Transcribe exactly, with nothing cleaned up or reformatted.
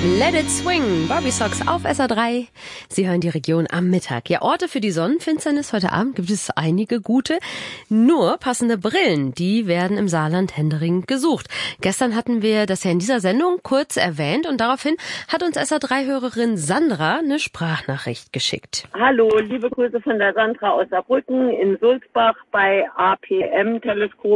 Let it swing, Barbie Socks auf S R drei. Sie hören die Region am Mittag. Ja, Orte für die Sonnenfinsternis heute Abend gibt es einige gute. Nur passende Brillen, die werden im Saarland händeringend gesucht. Gestern hatten wir das ja in dieser Sendung kurz erwähnt und daraufhin hat uns S R drei-Hörerin Sandra eine Sprachnachricht geschickt. Hallo, liebe Grüße von der Sandra aus Saarbrücken in Sulzbach bei A P M Teleskop.